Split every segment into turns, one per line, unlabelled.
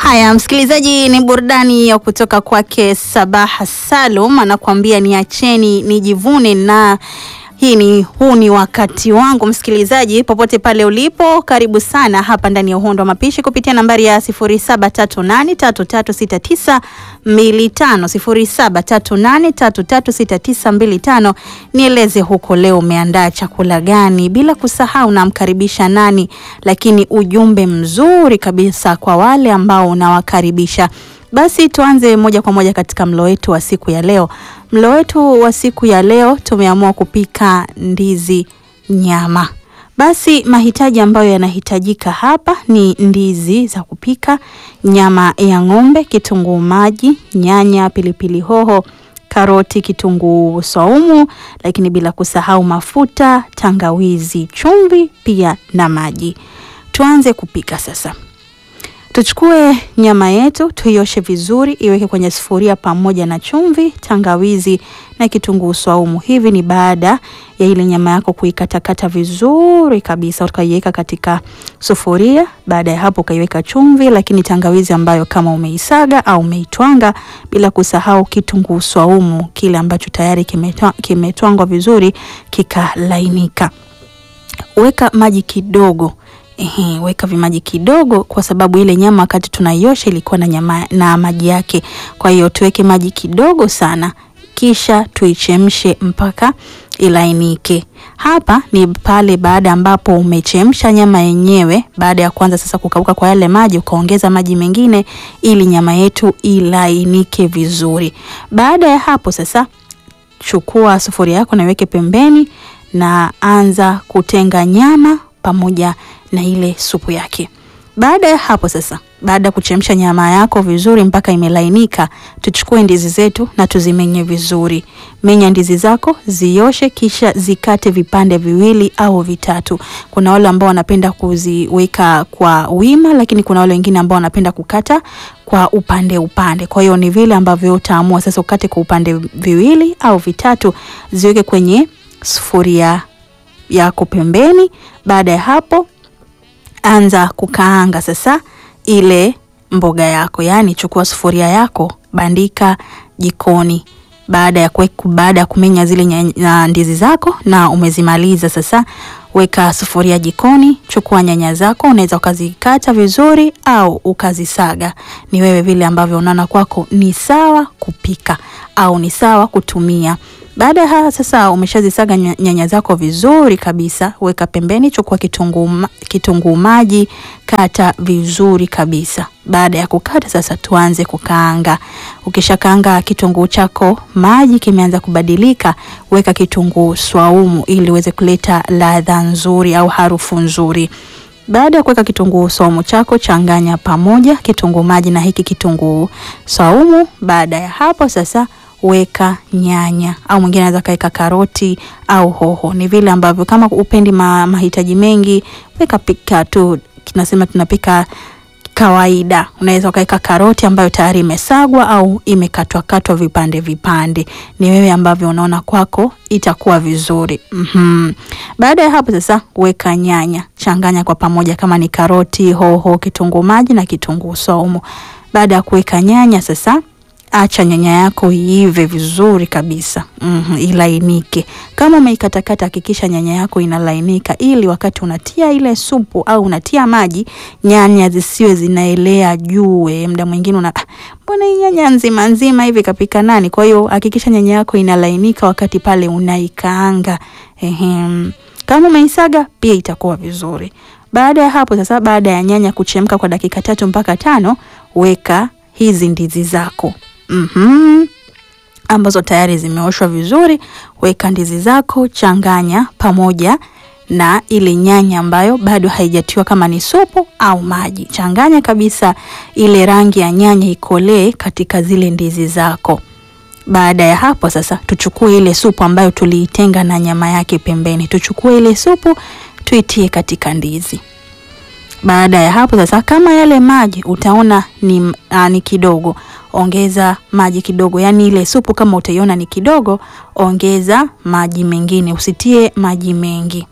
Haya msikilizaji, ni burudani ya kutoka kwake Sabaha Salum, anakuambia niacheni nijivune, na huu ni wakati wangu. Msikilizaji popote pale ulipo, karibu sana hapa ndani ya Uhondo wa Mapishi kupitia nambari ya 0738336925 0738336925. Nieleze huko leo umeandaa chakula gani, bila kusahau namkaribisha nani, lakini ujumbe mzuri kabisa kwa wale ambao unawakaribisha. Basi tuanze moja kwa moja katika mlo wetu wa siku ya leo. Mlo wetu wa siku ya leo tumeamua kupika ndizi nyama. Basi mahitaji ambayo yanahitajika hapa ni ndizi za kupika, nyama ya ng'ombe, kitunguu maji, nyanya, pilipili hoho, karoti, kitunguu saumu, lakini bila kusahau mafuta, tangawizi, chumvi pia na maji. Tuanze kupika sasa. Tuchukue nyama yetu, tuioshe vizuri, iweke kwenye sufuria pamoja na chumvi, tangawizi na kitunguu saumu. Hivi ni baada ya ile nyama yako kuikatakata vizuri kabisa, ukaiweka katika sufuria. Baada ya hapo ukaiweka chumvi, lakini tangawizi ambayo kama umeisaga au umeitwanga, bila kusahau kitunguu saumu kile ambacho tayari kimetwangwa vizuri kikalainika. Weka maji kidogo. Weka vimaji kidogo kwa sababu ile nyama wakati tunaiosha ilikuwa na nyama na maji yake. Kwa hiyo tuweke maji kidogo sana, kisha tuichemshe mpaka ilainike. Hapa ni pale baada ambapo umechemsha nyama yenyewe, baada ya kuanza sasa kukauka kwa yale maji, ukaongeza maji mengine ili nyama yetu ilainike vizuri. Baada ya hapo sasa chukua sufuria yako na iweke pembeni, na anza kutenga nyama pamoja na ile supu yake. Baada ya hapo sasa, baada kuchemsha nyama yako vizuri mpaka imelainika, tuchukue ndizi zetu na tuzimenye vizuri. Menya ndizi zako, zioshe, kisha zikate vipande viwili au vitatu. Kuna wale ambao wanapenda kuziweka kwa wima, lakini kuna wale wengine ambao wanapenda kukata kwa upande. Kwa hiyo ni vile ambavyo utaamua sasa, ukate kwa upande viwili au vitatu, ziweke kwenye sufuria yako pembeni. Baada ya hapo anza kukaanga sasa ile mboga yako, yani chukua sufuria yako, bandika jikoni. Baada ya kumenya zile ndizi zako na umezimaliza sasa, weka sufuria jikoni, chukua nyanya zako, unaweza ukazikata vizuri au ukazisaga. Ni wewe vile ambavyo unaona kwako ni sawa kupika au ni sawa kutumia. Baada ya sasa umeshazisaga nyanya zako vizuri kabisa, weka pembeni, chukua kitunguu maji, kata vizuri kabisa. Baada ya kukata sasa tuanze kukaanga. Ukishakaanga kitunguu chako maji kimeanza kubadilika, weka kitunguu saumu ili uweze kuleta ladha nzuri au harufu nzuri. Baada ya kuweka kitunguu saumu chako, changanya pamoja kitunguu maji na hiki kitunguu saumu. Baada ya hapo sasa weka nyanya, au mwingine anaweza kaeka karoti au hoho. Ni vile ambavyo, kama upendi mahitaji mengi, weka pika tu, tunasema tunapika kawaida. Unaweza kaeka karoti ambayo tayari imesagwa au imekatwa vipande. Ni wewe ambavyo unaona kwako itakuwa vizuri. Baada ya hapo sasa weka nyanya, changanya kwa pamoja, kama ni karoti, hoho, kitunguu maji na kitunguu saumu. Baada ya kuweka nyanya sasa, acha nyanya yako iive vizuri kabisa, ilainike. Kama umeikatakata, hakikisha nyanya yako inalainika, ili wakati unatia ile supu au unatia maji, nyanya zisiwe zinaelea juu. Muda mwingine mbona hii nyanya nzima hivi kapika nani? Kwa hiyo hakikisha nyanya yako inalainika wakati pale unaikaanga. Kama umeisaga pia itakuwa vizuri. Baada ya hapo sasa, baada ya nyanya kuchemka kwa dakika 3 mpaka 5, weka hizi ndizi zako ambazo tayari zimeoshwa vizuri. Weka ndizi zako, changanya pamoja na ile nyanya ambayo bado haijatiwa kama ni supu au maji. Changanya kabisa ile rangi ya nyanya ikolee katika zile ndizi zako. Baada ya hapo sasa tuchukue ile supu ambayo tuliitenga na nyama yake pembeni. Tuchukue ile supu tuitie katika ndizi. Baada ya hapo sasa, kama yale maji utaona ni kidogo, ongeza maji kidogo. Yani ile supu kama utaiona ni kidogo, ongeza maji mengine, usitie maji mengi.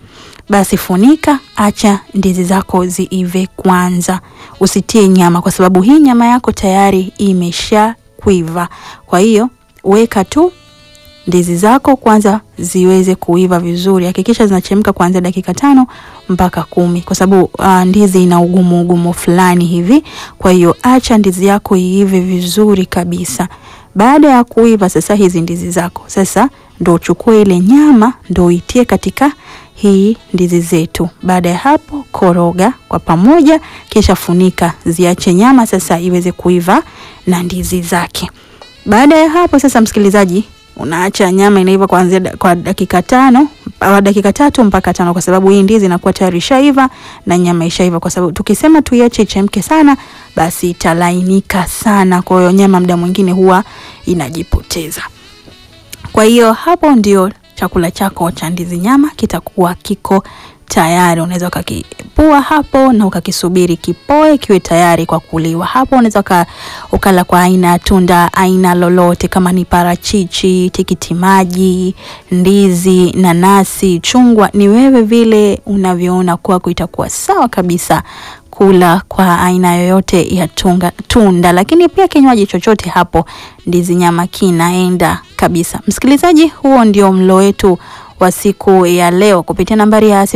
basi funika, acha ndizi zako ziive kwanza. Usitie nyama kwa sababu hii nyama yako tayari imesha kuiva. Kwa hiyo weka tu ndizi zako kwanza ziweze kuiva vizuri. Hakikisha zinachemka kuanzia dakika 5 mpaka 10 kwa sababu ndizi ina ugumu fulani hivi. Kwa hiyo acha ndizi yako iive vizuri kabisa. Baada ya kuiva sasa hizi ndizi zako, sasa ndo uchukue ile nyama ndo itie katika hii ndizi zetu. Baada ya hapo koroga kwa pamoja, kisha funika, ziache nyama sasa iweze kuiva na ndizi zake. Baada ya hapo sasa, msikilizaji, unaacha nyama inaiva kuanzia kwa dakika 5 au dakika 3 mpaka 5 kwa sababu hii ndizi inakuwa tayari ishaiva na nyama ishaiva, kwa sababu tukisema tuiache ichemke sana basi italainika sana. Kwa hiyo nyama muda mwingine huwa inajipoteza. Kwa hiyo hapo ndio chakula chako cha ndizi nyama kitakuwa kiko tayari. Unaweza ukakipua hapo na ukakisubiri kipoe kiwe tayari kwa kuliwa. Hapo unaweza ukala kwa aina tunda aina lolote, kama ni parachichi, tikiti maji, ndizi, nanasi, chungwa, ni wewe vile unavyoona kwako itakuwa sawa kabisa kula kwa aina yoyote ya tunda. Lakini pia kinywaji chochote hapo ndizi nyama kinaenda kabisa. Msikilizaji, huo ndio mlo wetu wa siku ya leo. Kupitia nambari ya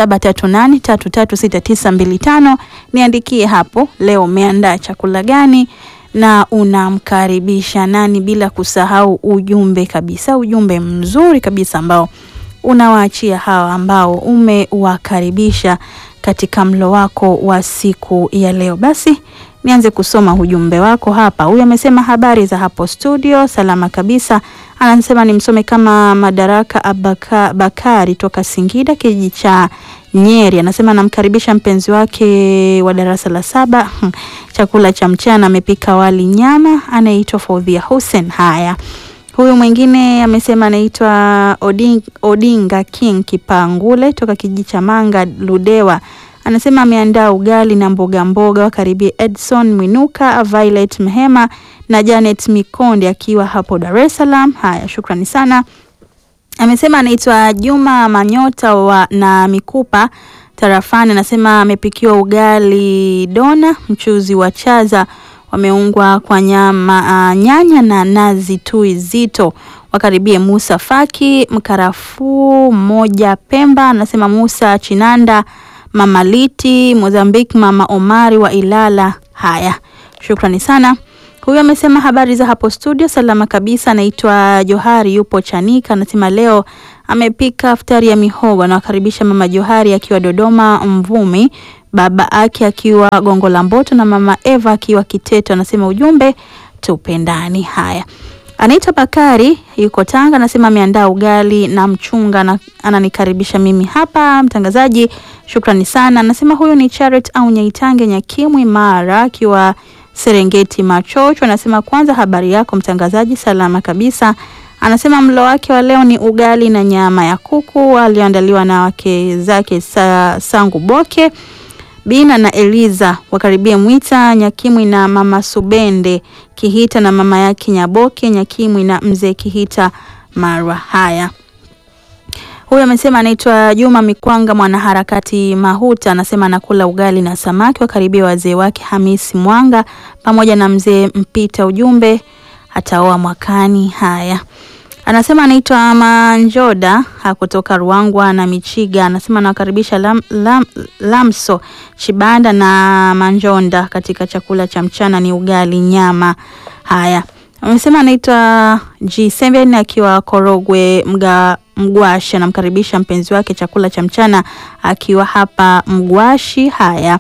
0738336925 niandikie hapo leo umeandaa chakula gani na unamkaribisha nani, bila kusahau ujumbe kabisa, ujumbe mzuri kabisa ambao unawaachia hawa ambao umewakaribisha katika mlo wako wa siku ya leo. Basi nianze kusoma ujumbe wako hapa. Huyu amesema habari za hapo studio, salama kabisa. Anasema nimsome kama Madaraka Bakari toka Singida, kijiji cha Nyeri. Anasema namkaribisha mpenzi wake wa darasa la 7 chakula cha mchana, amepika wali nyama, anaitwa Faudhia Hussein. Haya, huyu mwingine amesema anaitwa Odinga King Kipangule toka kijiji cha Manga Ludewa. Anasema ameandaa ugali na mboga wakaribie Edson Mwinuka, Violet Mhema na Janet Mikonde akiwa hapo Dar es Salaam. Haya, shukrani sana. Amesema anaitwa Juma Manyota na Mikupa Tarafani. Anasema amepikiwa ugali dona, mchuzi wa chaza, wameungwa kwa nyanya na nazi tui zito, wakaribie Musa Faki Mkarafu mmoja Pemba. Anasema Musa Chinanda, Mama Liti Mozambique, Mama Omari wa Ilala. Haya, shukrani sana. Huyu amesema habari za hapo studio, salama kabisa. Anaitwa Johari, yupo Chanika. Anasema leo amepika iftari ya mihogo na wakaribisha Mama Johari akiwa Dodoma Mvumi, baba yake akiwa Gongo la Mboto na Mama Eva akiwa Kiteto. Anasema ujumbe tupendani. Haya, anaitwa Bakari, yuko Tanga. Anasema ameandaa ugali na mchunga na ananikaribisha mimi hapa. Mtangazaji, shukrani sana. Anasema huyu ni Charet au Nyaitange Nyakimwi Mara akiwa Serengeti Machocho. Anasema kwanza habari yako mtangazaji, salama kabisa. Anasema mlo wake wa leo ni ugali na nyama ya kuku aliyoandaliwa na wake zake Sangu Boke Bina na Eliza, wakaribie Mwita Nyakimwi na Mama Subende Kihita na mama yake Nyaboke Nyakimwi na mzee Kihita Marwa. Haya, huyu amesema anaitwa Juma Mikwanga mwanaharakati Mahuta. Anasema anakula ugali na samaki, wakaribia wazee wake Hamisi Mwanga pamoja na mzee Mpita, ujumbe ataoa mwakani. Haya, anasema anaitwa Manjoda kutoka Ruangwa na Michiga. Anasema anawakaribisha Lamso Chibanda na Manjonda katika chakula cha mchana ni ugali nyama. Haya, amesema anaitwa G7 akiwa Korogwe Mgwashi, anamkaribisha mpenzi wake chakula cha mchana akiwa hapa Mgwashi. Haya,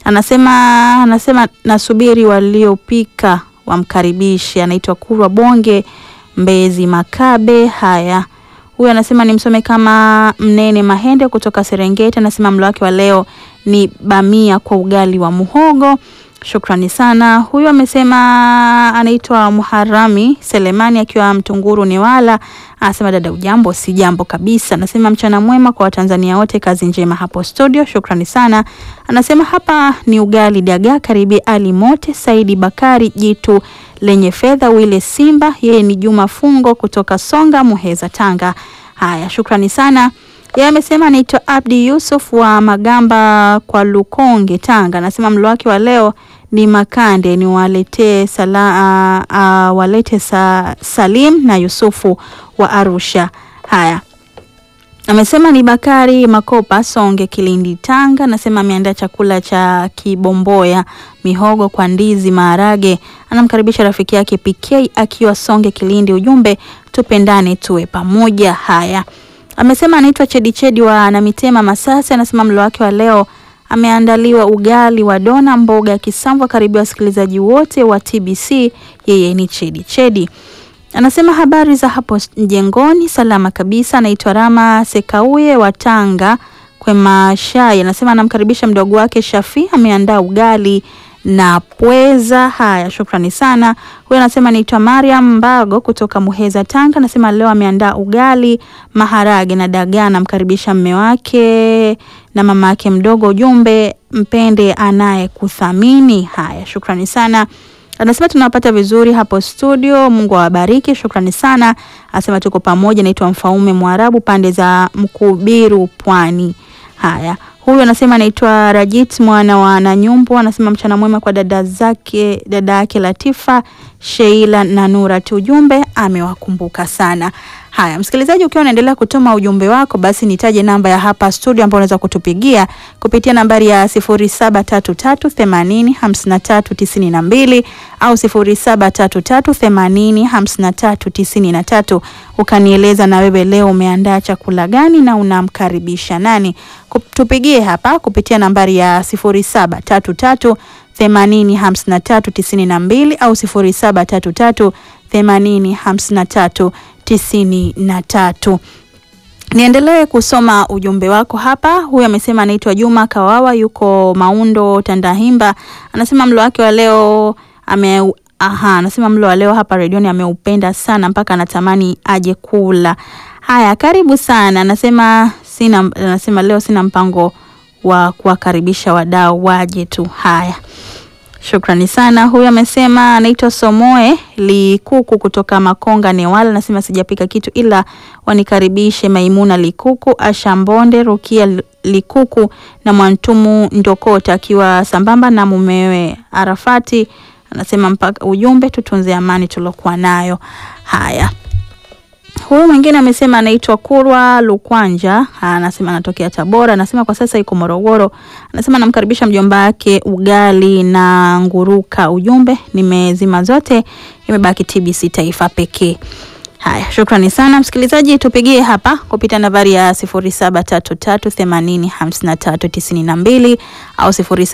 anasema nasubiri waliopika wamkaribishe. Anaitwa Kurwa Bonge Mbezi Makabe. Haya, huyu anasema nimsome kama Mnene Mahende kutoka Serengeti. Anasema mlo wake wa leo ni bamia kwa ugali wa muhogo. Shukrani sana. Huyu amesema anaitwa Muharami Selemani akiwa Mtunguru Newala. Anasema dada ujambo? Si jambo kabisa. Anasema mchana mwema kwa Watanzania wote, kazi njema hapo studio. Shukrani sana. Anasema hapa ni ugali dagaa, karibi Ali Mote Saidi Bakari jitu lenye fedha wile Simba. Yeye ni Juma Fungo kutoka Songa Muheza Tanga. Haya, shukrani sana. Yeye amesema anaitwa Abdi Yusuf wa Magamba kwa Lukonge, Tanga. Anasema mlo wake wa leo ni makande, ni walete Salim na Yusufu wa Arusha. Haya. Amesema ni Bakari Makopa Songe, Kilindi, Tanga. Anasema ameandaa chakula cha kibomboya, mihogo kwa ndizi, maharage. Anamkaribisha rafiki yake PK akiwa Songe, Kilindi. Ujumbe, tupendane tuwe pamoja. Haya. Amesema anaitwa Chedi wa Namitema, Masasi. Anasema mlo wake wa leo ameandaliwa ugali wa dona, mboga ya kisamvu. Karibu wasikilizaji wote wa TBC, yeye ni Chedi. Anasema habari za hapo mjengoni, salama kabisa. Anaitwa Rama Sekauye wa Tanga Kwema Shai. Anasema anamkaribisha mdogo wake Shafi, ameandaa ugali na pweza. Haya, shukrani sana. Huyo anasema anaitwa Mariam Mbago kutoka Muheza, Tanga. Anasema leo ameandaa ugali, maharage na dagaa. Anamkaribisha mume wake na mama yake mdogo. Ujumbe, mpende anaye kuthamini. Haya, shukrani sana. Anasema tunawapata vizuri hapo studio, Mungu awabariki. Shukrani sana. Anasema tuko pamoja. Naitwa Mfaume Mwarabu pande za Mkubiru, Pwani. Haya. Huyu anasema anaitwa Rajit mwana wa Nanyumbu. Anasema mchana mwema kwa dada yake Latifa, Sheila na Nura. Ujumbe, amewakumbuka sana. Haya, msikilizaji, ukiwa unaendelea kutuma ujumbe wako, basi nitaje namba ya hapa studio ambayo unaweza kutupigia kupitia nambari ya 0733805392 au 0733805393, ukanieleza na wewe leo umeandaa chakula gani na unamkaribisha nani. Tupigie hapa kupitia nambari ya 0733805392 au 0733805393. Niendelee kusoma ujumbe wako hapa. Huyu amesema anaitwa Juma Kawawa, yuko Maundo, Tandahimba. Anasema mlo wake wa leo anasema mlo wa leo hapa redioni ameupenda sana mpaka anatamani aje kula. Haya, karibu sana. Anasema leo sina mpango wa kuwakaribisha wadau, waje tu. Haya, shukrani sana. Huyu amesema anaitwa Somoe Likuku kutoka Makonga, Newala. Anasema sijapika kitu ila wanikaribishe Maimuna Likuku, Asha Mbonde, Rukia Likuku na Mwantumu Ndokota akiwa sambamba na mumewe Arafati. Anasema mpaka ujumbe, tutunze amani tulokuwa nayo. Haya. Huyu mwingine amesema anaitwa Kurwa Lukwanja. Anasema anatokea Tabora. Anasema kwa sasa yuko Morogoro. Anasema namkaribisha mjomba wake ugali na nguruka. Ujumbe, nimezima zote, imebaki TBC Taifa pekee. Haya, shukrani sana msikilizaji. Tupigie hapa kupita nambari ya 0733805392 au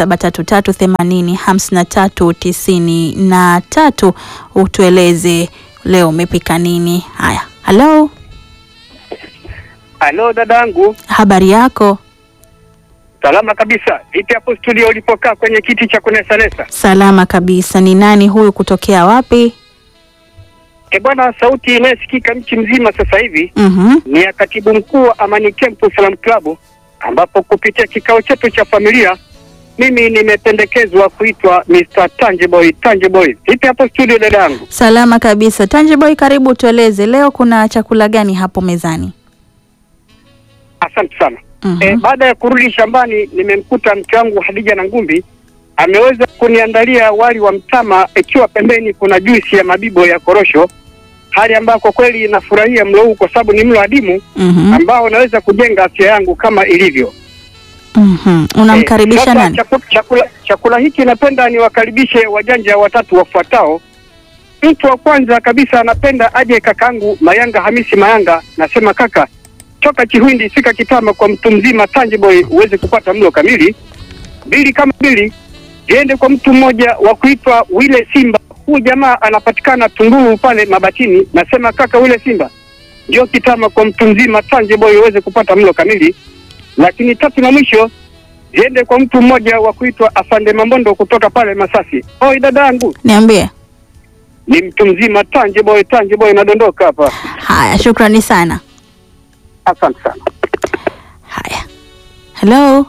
0733805393, utueleze leo umepika nini. Haya. Hello.
Hello dadangu.
Habari yako?
Salama kabisa. Vipi hapo studio ulipokaa kwenye kiti cha kunesanesa?
Salama kabisa. Ni nani huyu kutokea wapi?
Bwana, sauti inayosikika nchi mzima sasa hivi ni ya katibu mkuu wa Amani Camp Salam Club, ambapo kupitia kikao chetu cha familia mimi nimependekezwa kuitwa Mr. Tanjeboy. Vipi hapo studio dadangu?
Salama kabisa. Tanjeboy, karibu, tueleze leo kuna chakula gani hapo mezani?
Asante sana. Baada ya kurudi shambani nimemkuta mke wangu Hadija na Ngumbi ameweza kuniandalia wali wa mtama, ikiwa pembeni kuna juisi ya mabibo ya korosho, hali ambayo kwa kweli nafurahia mlo huu kwa sababu ni mlo adimu ambao unaweza kujenga afya yangu kama ilivyo.
Unamkaribisha nani?
Chakula hiki napenda niwakaribishe wajanja watatu wafuatao. Mtu wa kwanza kabisa napenda aje kakangu Mayanga Hamisi Mayanga. Nasema kaka, toka Chihwindi fika Kitama kwa mtu mzima Tanjeboy uweze kupata mlo kamili. Bili jiende kwa mtu mmoja wa kuitwa Wile Simba. Huyu jamaa anapatikana Tunduru pale Mabatini. Nasema kaka Wile Simba, ndio Kitama kwa mtu mzima Tanjeboy uweze kupata mlo kamili. Lakini tatu na mwisho, jiende kwa mtu mmoja wa kuitwa Afande Mambondo kutoka pale Masasi. Oi dadangu.
Niambie.
Ni mtu mzima Tanjeboy nadondoka hapa.
Haya, shukrani sana.
Asante sana.
Haya. Hello.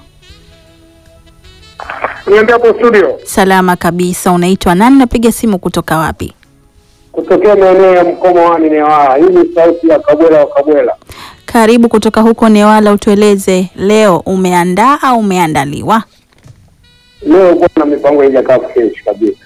Niambia hapo studio.
Salama kabisa. Unaitwa nani? Napiga simu kutoka wapi?
Kutokea maeneo ya Mkomo Wani Newala. Hii ni sauti ya Kabwela wa Kabwela.
Karibu kutoka huko Newala, utueleze leo umeandaa au umeandaliwa?
Leo kuna mipango haijakaa fresh kabisa.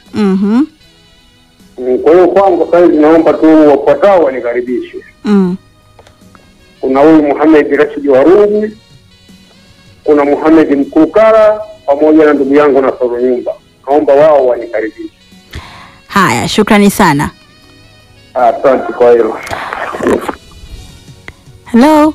Kwa hiyo kwangu sasa naomba tu wafuatao wanikaribishe. Kuna huyu Muhammad Rashid Warungi, kuna Muhammad Mkukara pamoja na ndugu yangu na Soro Nyumba. Naomba wao wanikaribishe.
Haya, shukrani sana.
Asante kwa hilo.
Hello.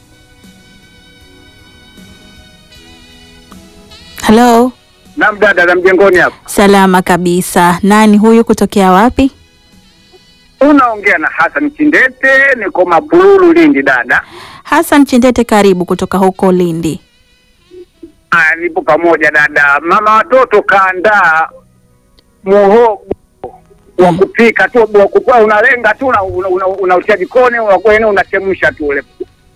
Hello.
Naam dada za mjengoni hapo.
Salama kabisa. Nani huyu kutokea wapi?
Unaongea na Hassan Chindete, niko Mapululu Lindi dada.
Hassan Chindete, karibu kutoka huko Lindi.
Nipo pamoja dada. Mama watoto kaandaa muhogo wa kupika tu, wa kupika unalenga tu unautia jikoni, unakwenda unachemsha tu ule.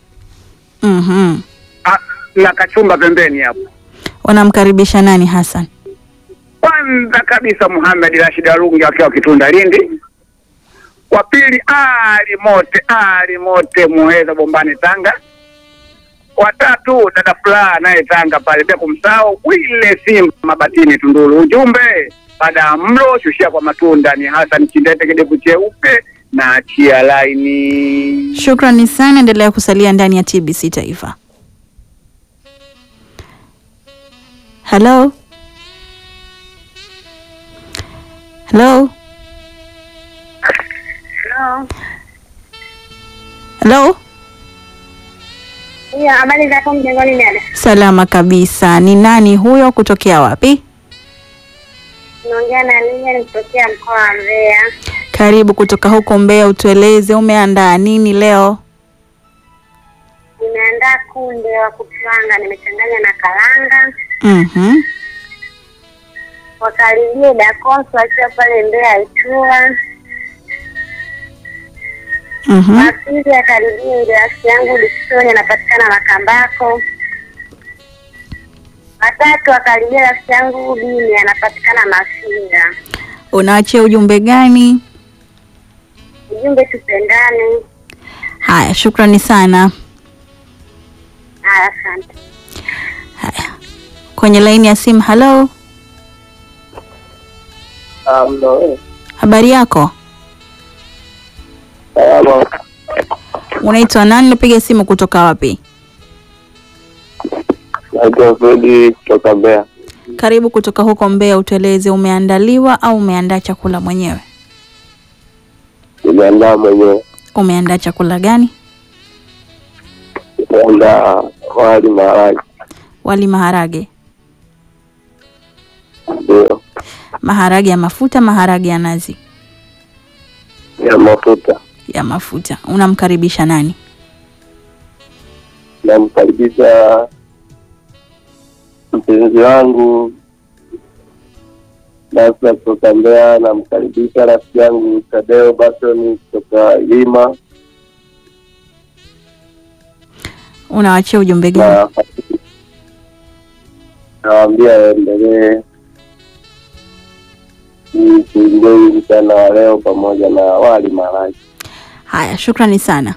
Na kachumba pembeni hapo.
Unamkaribisha nani Hassan?
Kwanza kabisa Muhammad Rashid Warungi akiwa Kitunda Lindi. Wa pili Ali Mote Muheza Bombani Tanga. Wa tatu dada Furaha naye Tanga pale, pia kumsahau Wile Simba Mabatini Tunduru. Ujumbe, baada ya mlo shushia kwa matunda. Ni Hassan Chindete, kidevu cheupe na achia laini.
Shukrani sana, endelea kusalia ndani ya TBC Taifa. Hello. Hello. Hello.
Hiyo habari zako mjengoni dada?
Salama kabisa. Ni nani huyo kutokea wapi?
Naongea na Lilia kutokea mkoa wa Mbeya.
Karibu kutoka huko Mbeya, utueleze umeandaa nini leo?
Nimeandaa kunde wa kupanga, nimechanganya na karanga. Wakaribie Dakoso akiwa pale Mbeya Itua. Wapili akaribie rafiki yangu Diksoni, anapatikana Makambako. Watatu akaribie rafiki yangu Bini, anapatikana Mafinga.
Unaachia ujumbe gani?
Ujumbe tupendane.
Haya, shukrani sana.
Haya, asante.
Haya. Kwenye laini ya simu, hello. Habari yako? Unaitwa nani? Napiga simu kutoka wapi?
Naitwa Fredi kutoka Mbeya.
Karibu kutoka huko Mbeya, utueleze umeandaliwa au umeandaa chakula mwenyewe?
Nimeandaa mwenyewe.
Umeandaa chakula gani?
Nimeandaa wali maharage.
Wali maharage.
Ndio.
Maharage ya mafuta, maharage ya nazi?
Ya mafuta.
Ya mafuta. Unamkaribisha nani?
Namkaribisha mpenzi wangu Nasra kutoka Mbeya. Namkaribisha rafiki yangu Tadeo Batoni kutoka Lima.
Unawachia ujumbe gani?
Nawaambia waendelee kuenjoy mchana wa leo pamoja na wali maharage.
Haya, shukrani sana.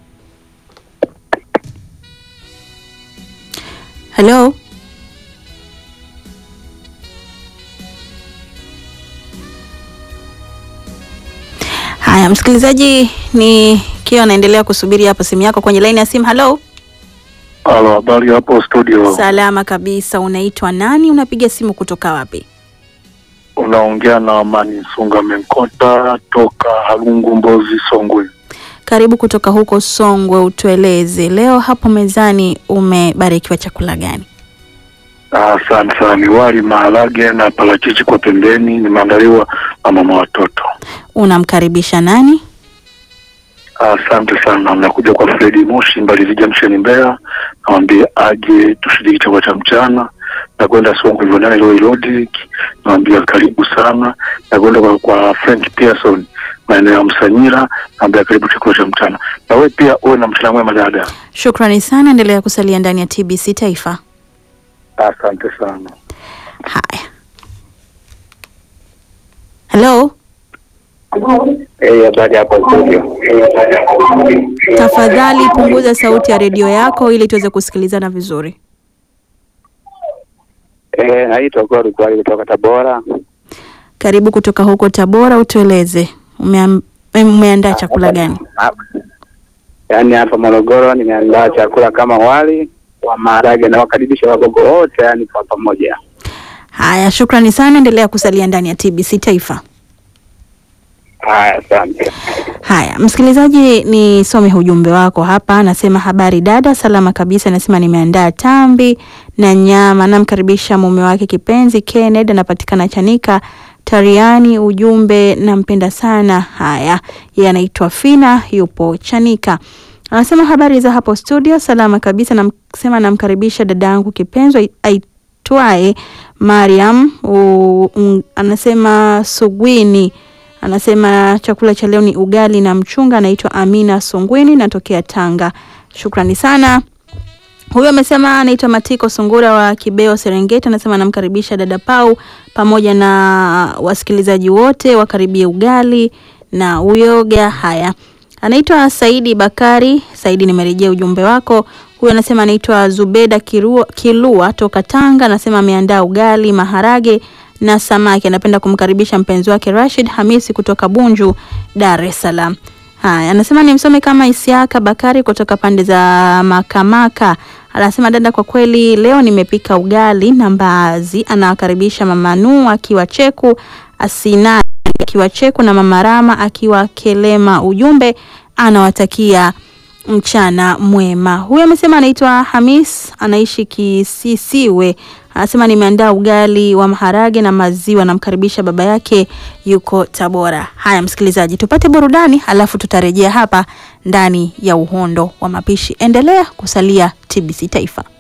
Hello. Haya, msikilizaji, nikiwa naendelea kusubiri hapo simu yako kwenye line ya simu. Hello.
Halo, habari hapo studio?
Salama kabisa. Unaitwa nani? Unapiga simu kutoka wapi?
Unaongea na Amani Sunga Menkota toka Halungu Mbozi, Songwe.
Karibu kutoka huko Songwe, utueleze leo hapo mezani umebarikiwa chakula gani?
Asante sana. Ni wali maharage na parachichi kwa pembeni, nimeandaliwa na mama watoto.
Unamkaribisha nani?
Asante sana. Nakuja kwa Fredi Moshi Mbalizi Junction Mbeya. Naambia aje tushiriki chakula cha mchana. Nakwenda Songwe Vonani Road. Naambia karibu sana. Nakwenda kwa Frank Pearson maeneo ya Msanyira. Naambia karibu chakula cha mchana. Na wewe pia uwe na mchana mwema dada.
Shukrani sana, endelea kusalia ndani ya TBC Taifa.
Asante sana.
Haya. Hello.
Habari hapo studio.
Tafadhali punguza sauti ya redio yako ili tuweze kusikilizana vizuri.
Naitwa Gori kutoka Tabora.
Karibu kutoka huko Tabora, utueleze umeandaa chakula gani?
Yaani hapa Morogoro nimeandaa chakula kama wali wa maharage na wakaribisha wagogo wote yani kwa pamoja.
Haya, shukrani sana, endelea kusalia ndani ya TBC Taifa.
Haya, asante.
Haya, msikilizaji, nisome ujumbe wako hapa. Anasema habari dada, salama kabisa. Anasema nimeandaa tambi na nyama. Namkaribisha mume wake kipenzi Kenneth, anapatikana Chanika Tariani. Ujumbe, nampenda sana. Haya, yeye anaitwa Fina, yupo Chanika. Anasema habari za hapo studio, salama kabisa. Nasema namkaribisha dadangu kipenzi aitwaye Mariam. Anasema Sugwini. Anasema chakula cha leo ni ugali na mchunga. Anaitwa Amina Sungwini, natokea Tanga. Shukrani sana. Huyo amesema anaitwa Matiko Sungura wa Kibeo Serengeti. Anasema namkaribisha dada Pau pamoja na wasikilizaji wote wakaribie ugali na uyoga. Haya, anaitwa Saidi Bakari. Saidi, nimerejea ujumbe wako. Huyo anasema anaitwa Zubeda Kilua toka Tanga. Anasema ameandaa ugali, maharage na samaki. Anapenda kumkaribisha mpenzi wake Rashid Hamisi kutoka Bunju, Dar es Salaam. Haya, anasema nimsome kama Isiaka Bakari kutoka pande za Makamaka. Anasema dada, kwa kweli leo nimepika ugali na mbaazi. Anawakaribisha mama Nuu akiwa Cheku, Asina akiwa Cheku na mama Rama akiwa Kelema. Ujumbe, anawatakia mchana mwema. Huyo amesema anaitwa Hamis, anaishi Kisisiwe. Anasema nimeandaa ugali wa maharage na maziwa. Namkaribisha baba yake yuko Tabora. Haya msikilizaji, tupate burudani alafu tutarejea hapa ndani ya Uhondo wa Mapishi. Endelea kusalia TBC Taifa.